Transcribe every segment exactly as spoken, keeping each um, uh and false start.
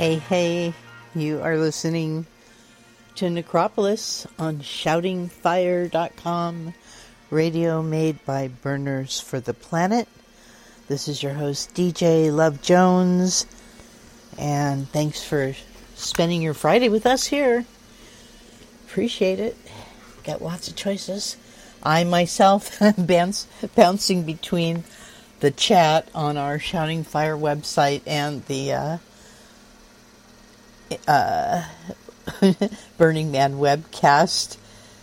Hey, hey, you are listening to Necropolis on shouting fire dot com, radio made by Burners for the Planet. This is your host, D J Love Jones, and thanks for spending your Friday with us here. Appreciate it. Got lots of choices. I myself am bounce, bouncing between the chat on our Shouting Fire website and the uh, uh, Burning Man webcast.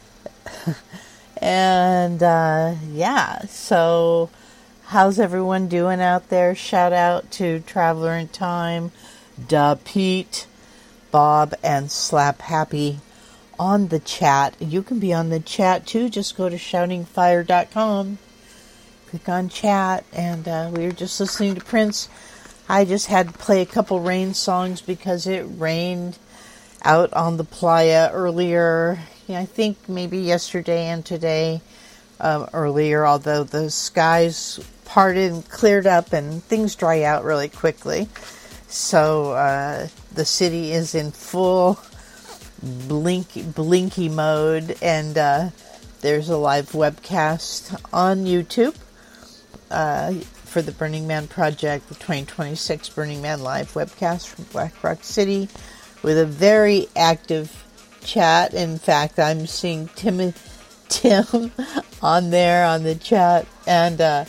And uh, yeah, so how's everyone doing out there? Shout out to Traveler in Time, Da Pete, Bob, and Slap Happy on the chat. You can be on the chat too. Just go to shouting fire dot com, click on chat, and uh, we were just listening to Prince. I just had to play a couple rain songs because it rained out on the playa earlier. Yeah, I think maybe yesterday and today um, earlier, although the skies parted and cleared up and things dry out really quickly. So uh, the city is in full blinky, blinky mode, and uh, there's a live webcast on YouTube uh, for the Burning Man Project, the twenty twenty-six Burning Man Live webcast from Black Rock City, with a very active chat. In fact, I'm seeing Tim, Tim on there on the chat and uh,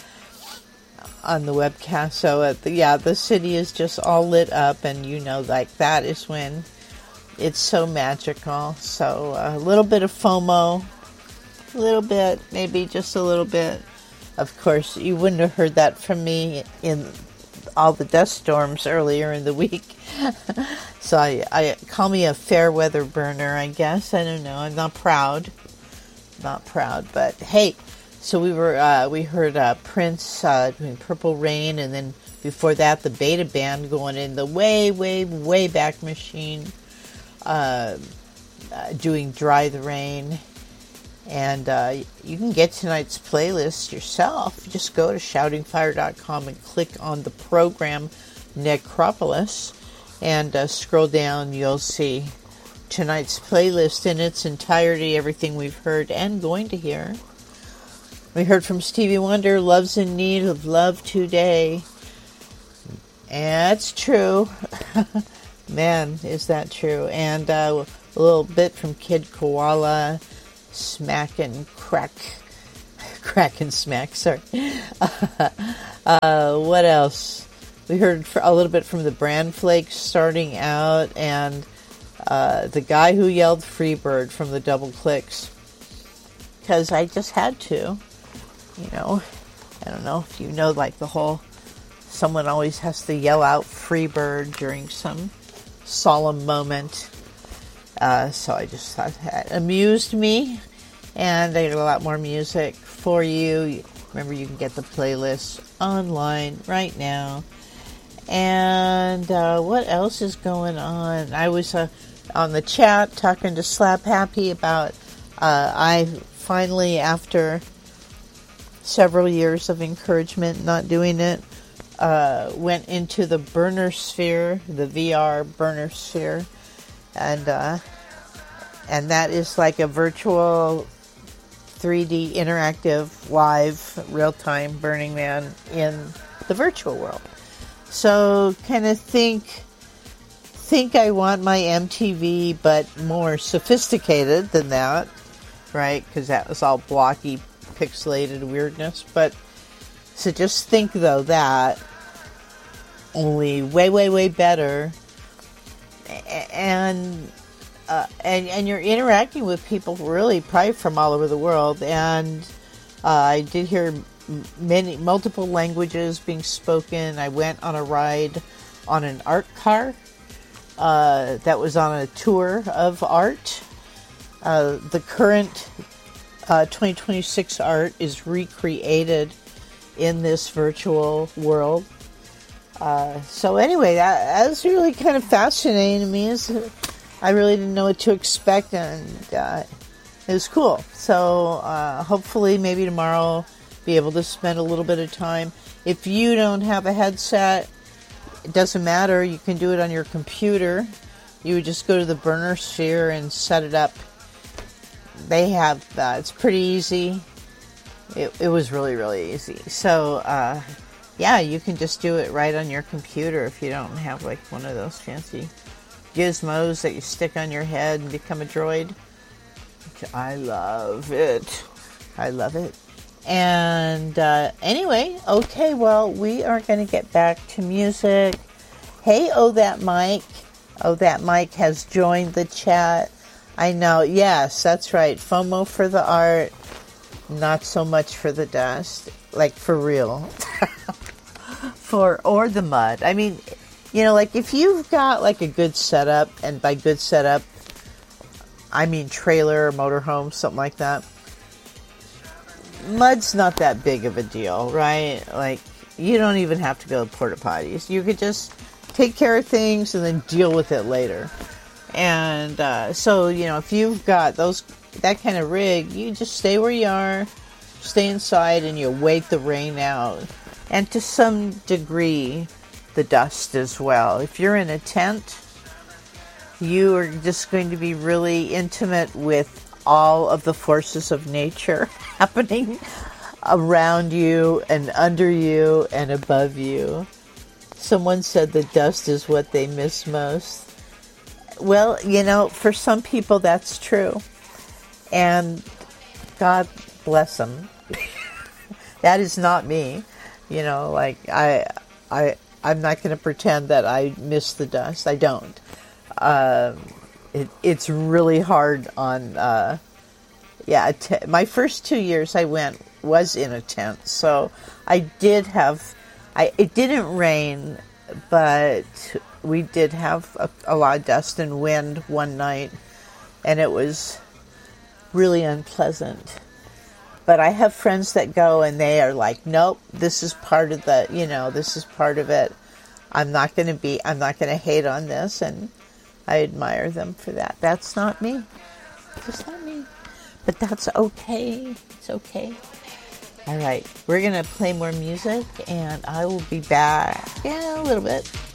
on the webcast. So uh, the, yeah, the city is just all lit up, and you know, like that is when it's so magical. So uh, a little bit of FOMO, a little bit, maybe just a little bit. Of course, you wouldn't have heard that from me in all the dust storms earlier in the week. So I, I call me a fair weather burner, I guess. I don't know. I'm not proud. Not proud. But hey, so we were uh, we heard uh, Prince uh, doing Purple Rain, and then before that, the Beta Band going in the way, way, way back machine, uh, uh, doing Dry the Rain. And uh, you can get tonight's playlist yourself. Just go to shouting fire dot com and click on the program Necropolis, and uh, scroll down. You'll see tonight's playlist in its entirety, everything we've heard and going to hear. We heard from Stevie Wonder, Love's in Need of Love Today. And it's true. Man, is that true. And uh, a little bit from Kid Koala, Smack and Crack. Crack and Smack, sorry. uh, what else? We heard a little bit from the Bran Flakes starting out, and uh, the guy who yelled Freebird from the Double Clicks. Because I just had to. You know, I don't know if you know, like the whole, someone always has to yell out Freebird during some solemn moment. Uh, so I just thought that amused me, and I got a lot more music for you. Remember, you can get the playlist online right now. And uh, what else is going on? I was uh, on the chat talking to Slap Happy about uh, I finally, after several years of encouragement not doing it, uh, went into the Burner Sphere, the V R Burner Sphere. And uh, and that is like a virtual three D interactive live real-time Burning Man in the virtual world. So kind of think think I want my M T V, but more sophisticated than that, right? Because that was all blocky, pixelated weirdness. But so just think though that only way, way, way better. And, uh, and and you're interacting with people really probably from all over the world, and uh, I did hear many multiple languages being spoken. I went on a ride on an art car uh, that was on a tour of art. Uh, the current uh, twenty twenty-six art is recreated in this virtual world. Uh, so anyway, that, that was really kind of fascinating to me. Is I really didn't know what to expect, and uh, it was cool. So uh, hopefully, maybe tomorrow, be able to spend a little bit of time. If you don't have a headset, it doesn't matter. You can do it on your computer. You would just go to the burner sphere and set it up. They have, uh, it's pretty easy. It, it was really, really easy. So, uh, yeah, you can just do it right on your computer if you don't have like one of those fancy gizmos that you stick on your head and become a droid. I love it. I love it. And uh, anyway, okay, well, we are going to get back to music. Hey, Oh That Mike. Oh That Mike has joined the chat. I know, yes, that's right. FOMO for the art, not so much for the dust. Like, for real. for Or the mud. I mean, you know, like, if you've got, like, a good setup, and by good setup, I mean trailer or motorhome, something like that, mud's not that big of a deal, right? Like, you don't even have to go to porta potties. You could just take care of things and then deal with it later. And uh, so, you know, if you've got those that kind of rig, you just stay where you are, stay inside, and you wait the rain out. And to some degree, the dust as well. If you're in a tent, you are just going to be really intimate with all of the forces of nature happening around you and under you and above you. Someone said the dust is what they miss most. Well, you know, for some people that's true. And God bless them. That is not me. You know, like, I, I, I'm not going to pretend that I miss the dust. I don't. Um, it, it's really hard on, uh, yeah, t- my first two years I went was in a tent. So I did have, I it didn't rain, but we did have a, a lot of dust and wind one night, and it was really unpleasant. But I have friends that go and they are like, nope, this is part of the, you know, this is part of it. I'm not going to be, I'm not going to hate on this, and I admire them for that. That's not me. Just not me. But that's okay. It's okay. All right. We're going to play more music, and I will be back in a little bit.